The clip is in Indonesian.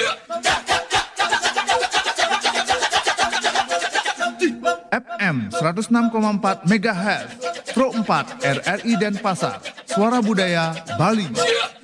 FM 106,4 MHz, Pro 4 RRI Denpasar, Suara Budaya Bali.